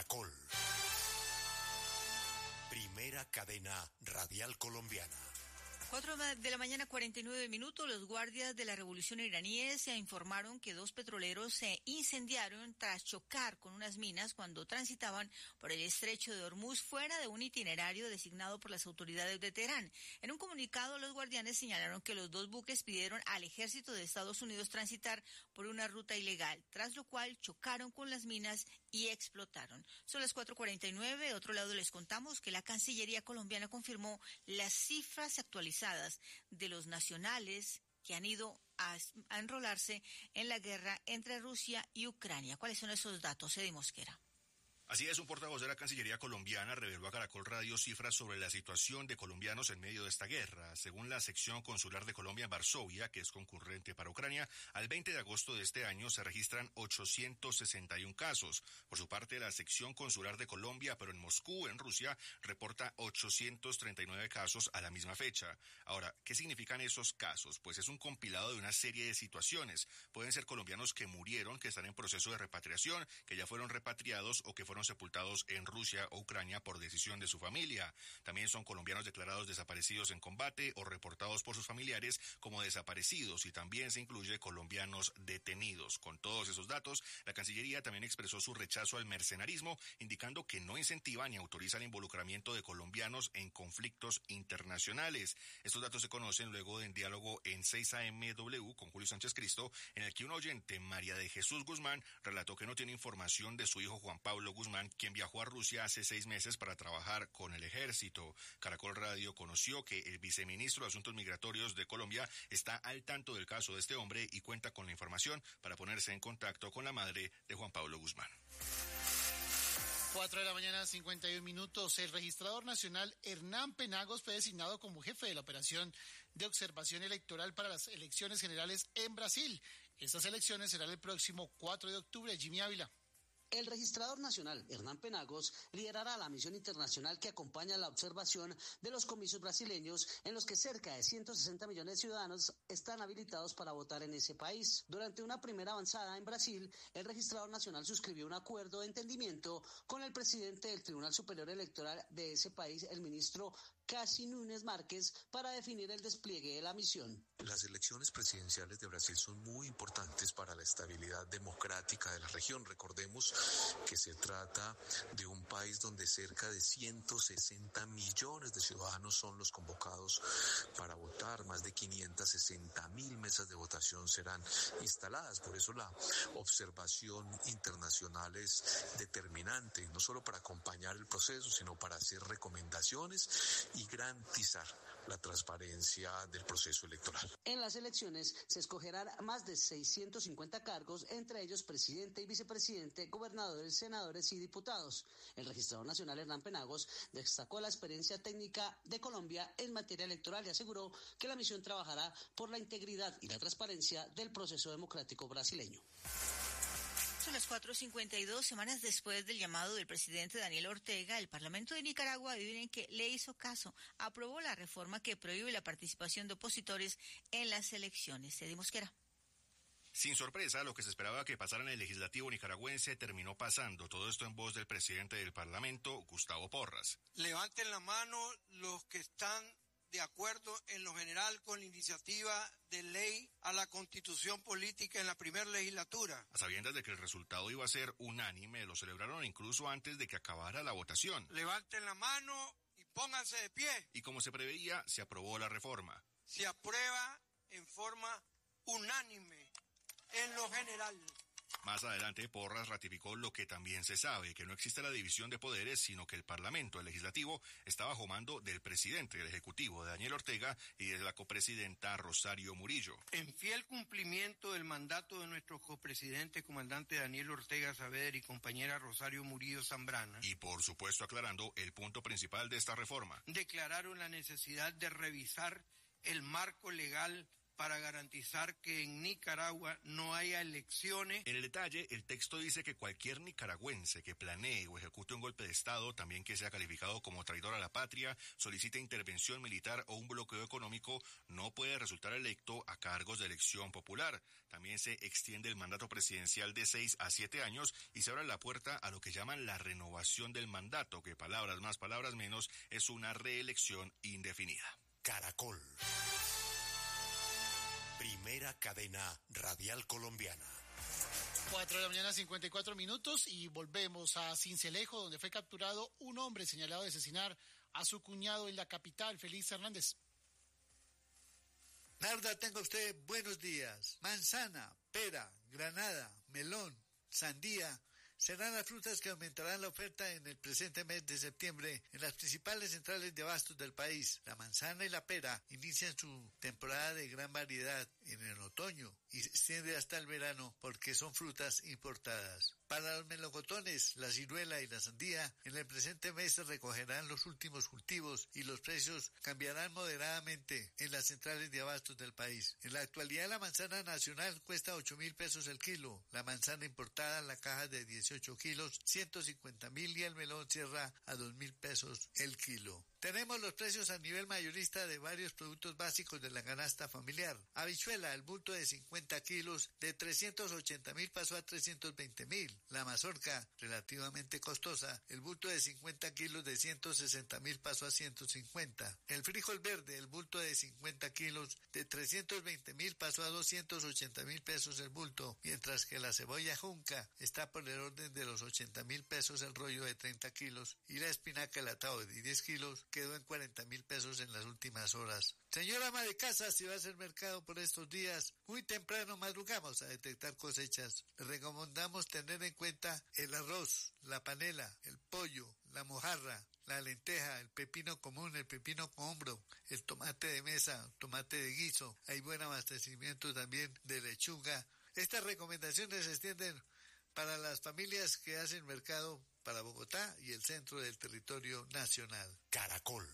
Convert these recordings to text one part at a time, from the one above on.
Caracol. Primera cadena radial colombiana. 4:49 a.m, los guardias de la revolución iraníes se informaron que 2 petroleros se incendiaron tras chocar con unas minas cuando transitaban por el estrecho de Hormuz fuera de un itinerario designado por las autoridades de Teherán. En un comunicado, los guardianes señalaron que los 2 buques pidieron al ejército de Estados Unidos transitar por una ruta ilegal, tras lo cual chocaron con las minas y explotaron. Son las 4:49. De otro lado, les contamos que la Cancillería colombiana confirmó las cifras actualizadas de los nacionales que han ido a enrolarse en la guerra entre Rusia y Ucrania. ¿Cuáles son esos datos, Edi Mosquera? Así es, un portavoz de la Cancillería colombiana reveló a Caracol Radio cifras sobre la situación de colombianos en medio de esta guerra. Según la sección consular de Colombia en Varsovia, que es concurrente para Ucrania, al 20 de agosto de este año se registran 861 casos. Por su parte, la sección consular de Colombia, pero en Moscú, en Rusia, reporta 839 casos a la misma fecha. Ahora, ¿qué significan esos casos? Pues es un compilado de una serie de situaciones. Pueden ser colombianos que murieron, que están en proceso de repatriación, que ya fueron repatriados o que fueron sepultados en Rusia o Ucrania por decisión de su familia. También son colombianos declarados desaparecidos en combate o reportados por sus familiares como desaparecidos, y también se incluye colombianos detenidos. Con todos esos datos, la Cancillería también expresó su rechazo al mercenarismo, indicando que no incentiva ni autoriza el involucramiento de colombianos en conflictos internacionales. Estos datos se conocen luego de un diálogo en 6am con Julio Sánchez Cristo, en el que un oyente, María de Jesús Guzmán, relató que no tiene información de su hijo Juan Pablo Guzmán, quien viajó a Rusia hace 6 meses para trabajar con el ejército. Caracol Radio conoció que el viceministro de Asuntos Migratorios de Colombia está al tanto del caso de este hombre y cuenta con la información para ponerse en contacto con la madre de Juan Pablo Guzmán. 4:51 a.m. El registrador nacional Hernán Penagos fue designado como jefe de la operación de observación electoral para las elecciones generales en Brasil. Estas elecciones serán el próximo 4 de octubre. Jimmy Ávila. El registrador nacional, Hernán Penagos, liderará la misión internacional que acompaña la observación de los comicios brasileños, en los que cerca de 160 millones de ciudadanos están habilitados para votar en ese país. Durante una primera avanzada en Brasil, el registrador nacional suscribió un acuerdo de entendimiento con el presidente del Tribunal Superior Electoral de ese país, el ministro Cássio Nunes Marques, para definir el despliegue de la misión. Las elecciones presidenciales de Brasil son muy importantes para la estabilidad democrática de la región. Recordemos que se trata de un país donde cerca de 160 millones de ciudadanos son los convocados para votar. Más de 560.000 mesas de votación serán instaladas. Por eso la observación internacional es determinante, no solo para acompañar el proceso, sino para hacer recomendaciones y garantizar la transparencia del proceso electoral. En las elecciones se escogerán más de 650 cargos, entre ellos presidente y vicepresidente, gobernadores, senadores y diputados. El registrador nacional Hernán Penagos destacó la experiencia técnica de Colombia en materia electoral y aseguró que la misión trabajará por la integridad y la transparencia del proceso democrático brasileño. Son las 4:52, semanas después del llamado del presidente Daniel Ortega, el Parlamento de Nicaragua, adivinen que le hizo caso, aprobó la reforma que prohíbe la participación de opositores en las elecciones. Edi Mosquera. Sin sorpresa, lo que se esperaba que pasara en el legislativo nicaragüense terminó pasando. Todo esto en voz del presidente del Parlamento, Gustavo Porras. Levanten la mano los que están de acuerdo en lo general con la iniciativa de ley a la Constitución política en la primera legislatura. A sabiendas de que el resultado iba a ser unánime, lo celebraron incluso antes de que acabara la votación. Levanten la mano y pónganse de pie. Y como se preveía, se aprobó la reforma. Se aprueba en forma unánime en lo general. Más adelante, Porras ratificó lo que también se sabe, que no existe la división de poderes, sino que el Parlamento, el Legislativo, está bajo mando del presidente del Ejecutivo, de Daniel Ortega, y de la copresidenta Rosario Murillo. En fiel cumplimiento del mandato de nuestro copresidente, comandante Daniel Ortega Saavedra, y compañera Rosario Murillo Zambrana. Y por supuesto aclarando el punto principal de esta reforma. Declararon la necesidad de revisar el marco legal para garantizar que en Nicaragua no haya elecciones. En el detalle, el texto dice que cualquier nicaragüense que planee o ejecute un golpe de Estado, también que sea calificado como traidor a la patria, solicite intervención militar o un bloqueo económico, no puede resultar electo a cargos de elección popular. También se extiende el mandato presidencial de 6 a 7 años y se abre la puerta a lo que llaman la renovación del mandato, que palabras más, palabras menos, es una reelección indefinida. Caracol. Primera cadena radial colombiana. 4 de la mañana, 54 minutos, y volvemos a Sincelejo, donde fue capturado un hombre señalado de asesinar a su cuñado en la capital. Félix Hernández. Narda, tenga usted buenos días. Manzana, pera, granada, melón, sandía serán las frutas que aumentarán la oferta en el presente mes de septiembre en las principales centrales de abastos del país. La manzana y la pera inician su temporada de gran variedad en el otoño y se extiende hasta el verano porque son frutas importadas. Para los melocotones, la ciruela y la sandía, en el presente mes se recogerán los últimos cultivos y los precios cambiarán moderadamente en las centrales de abastos del país. En la actualidad, la manzana nacional cuesta 8.000 pesos el kilo, la manzana importada, la caja de 18 kilos, 150.000 y el melón cierra a 2.000 pesos el kilo. Tenemos los precios a nivel mayorista de varios productos básicos de la canasta familiar. Habichuela, el bulto de 50 kilos, de 380.000 pasó a 320.000. La mazorca, relativamente costosa, el bulto de 50 kilos de 160.000 pasó a 150. El frijol verde, el bulto de 50 kilos, de 320.000 pasó a 280.000 pesos el bulto, mientras que la cebolla junca está por el orden de los 80.000 pesos el rollo de 30 kilos y la espinaca enlatada de 10 kilos quedó en 40.000 pesos en las últimas horas. Señora ama de casa, si va a hacer mercado por estos días, muy temprano madrugamos a detectar cosechas. Le recomendamos tener en cuenta el arroz, la panela, el pollo, la mojarra, la lenteja, el pepino común, el pepino con hombro, el tomate de mesa, tomate de guiso. Hay buen abastecimiento también de lechuga. Estas recomendaciones se extienden para las familias que hacen mercado para Bogotá y el centro del territorio nacional. Caracol.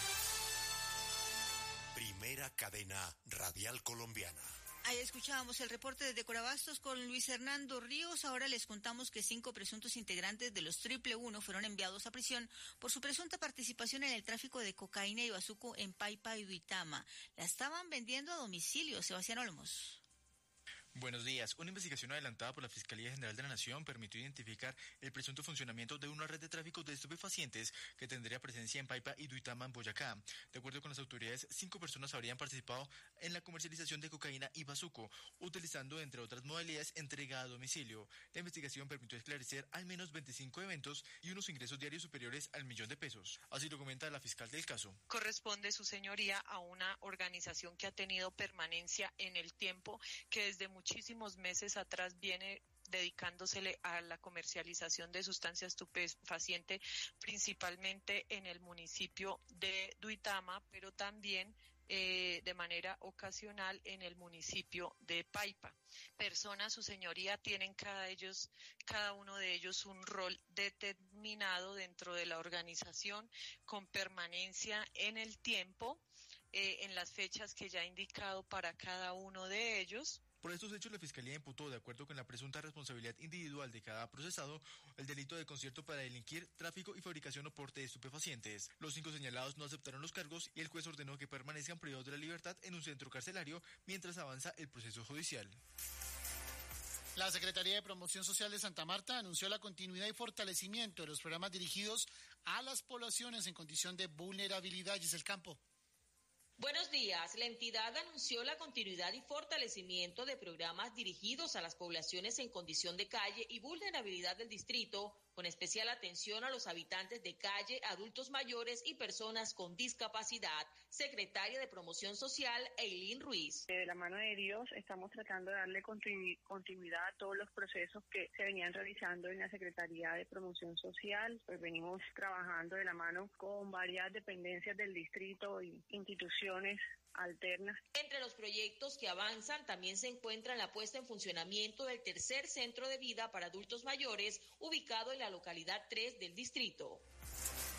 Primera cadena radial colombiana. Ahí escuchábamos el reporte desde Corabastos con Luis Hernando Ríos. Ahora les contamos que 5 presuntos integrantes de los 111 fueron enviados a prisión por su presunta participación en el tráfico de cocaína y bazuco en Paipa y Duitama. La estaban vendiendo a domicilio. Sebastián Olmos. Buenos días. Una investigación adelantada por la Fiscalía General de la Nación permitió identificar el presunto funcionamiento de una red de tráfico de estupefacientes que tendría presencia en Paipa y Duitama, en Boyacá. De acuerdo con las autoridades, 5 personas habrían participado en la comercialización de cocaína y bazuco, utilizando, entre otras modalidades, entrega a domicilio. La investigación permitió esclarecer al menos 25 eventos y unos ingresos diarios superiores al 1.000.000 de pesos. Así lo comenta la fiscal del caso. Corresponde, su señoría, a una organización que ha tenido permanencia en el tiempo, que desde muchísimos meses atrás viene dedicándosele a la comercialización de sustancias estupefacientes, principalmente en el municipio de Duitama, pero también de manera ocasional en el municipio de Paipa. Personas, su señoría, tienen cada uno de ellos un rol determinado dentro de la organización, con permanencia en el tiempo, en las fechas que ya he indicado para cada uno de ellos. Por estos hechos, la Fiscalía imputó, de acuerdo con la presunta responsabilidad individual de cada procesado, el delito de concierto para delinquir, tráfico y fabricación o porte de estupefacientes. Los 5 señalados no aceptaron los cargos y el juez ordenó que permanezcan privados de la libertad en un centro carcelario mientras avanza el proceso judicial. La Secretaría de Promoción Social de Santa Marta anunció la continuidad y fortalecimiento de los programas dirigidos a las poblaciones en condición de vulnerabilidad. Giselle Campo. Buenos días. La entidad anunció la continuidad y fortalecimiento de programas dirigidos a las poblaciones en condición de calle y vulnerabilidad del distrito, con especial atención a los habitantes de calle, adultos mayores y personas con discapacidad. Secretaria de Promoción Social, Eileen Ruiz. De la mano de Dios estamos tratando de darle continuidad a todos los procesos que se venían realizando en la Secretaría de Promoción Social. Pues venimos trabajando de la mano con varias dependencias del distrito y instituciones alternas. Entre los proyectos que avanzan también se encuentra la puesta en funcionamiento del tercer centro de vida para adultos mayores ubicado en la localidad 3 del distrito. Son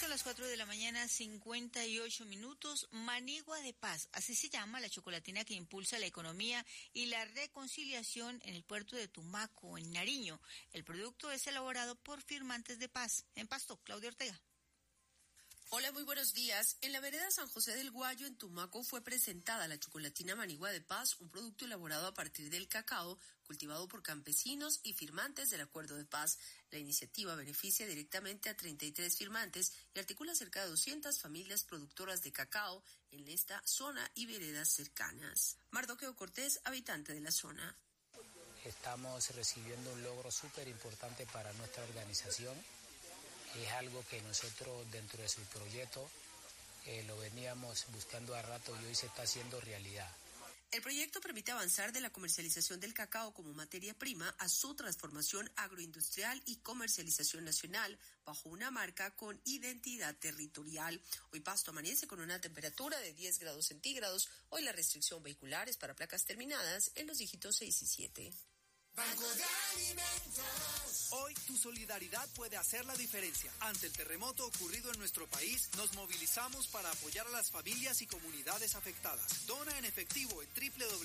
Son las 4 de la mañana, 58 minutos. Manigua de Paz, así se llama la chocolatina que impulsa la economía y la reconciliación en el puerto de Tumaco, en Nariño. El producto es elaborado por Firmantes de Paz. En Pasto, Claudia Ortega. Hola, muy buenos días. En la vereda San José del Guayo, en Tumaco, fue presentada la chocolatina Manigua de Paz, un producto elaborado a partir del cacao, cultivado por campesinos y firmantes del Acuerdo de Paz. La iniciativa beneficia directamente a 33 firmantes y articula cerca de 200 familias productoras de cacao en esta zona y veredas cercanas. Mardoqueo Cortés, habitante de la zona. Estamos recibiendo un logro súper importante para nuestra organización. Es algo que nosotros dentro de su proyecto lo veníamos buscando a rato y hoy se está haciendo realidad. El proyecto permite avanzar de la comercialización del cacao como materia prima a su transformación agroindustrial y comercialización nacional bajo una marca con identidad territorial. Hoy Pasto amanece con una temperatura de 10 grados centígrados. Hoy la restricción vehicular es para placas terminadas en los dígitos 6 y 7. Banco de Alimentos. Hoy tu solidaridad puede hacer la diferencia. Ante el terremoto ocurrido en nuestro país, nos movilizamos para apoyar a las familias y comunidades afectadas. Dona en efectivo en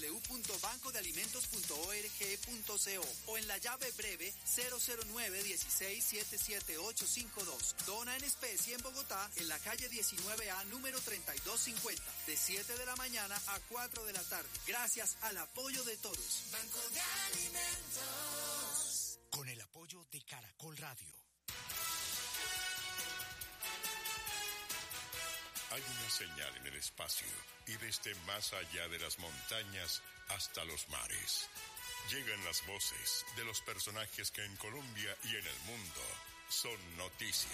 www.bancodealimentos.org.co o en la llave breve 009-16-77852. Dona en especie en Bogotá, en la calle 19A, número 3250, de 7 de la mañana a 4 de la tarde. Gracias al apoyo de todos. Banco de Alimentos. Con el apoyo de Caracol Radio. Hay una señal en el espacio y desde más allá de las montañas hasta los mares. Llegan las voces de los personajes que en Colombia y en el mundo son noticia.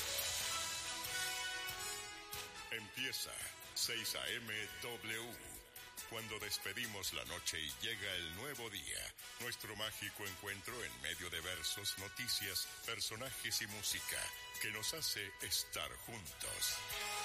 Empieza 6 AM W. Cuando despedimos la noche y llega el nuevo día, nuestro mágico encuentro en medio de versos, noticias, personajes y música que nos hace estar juntos.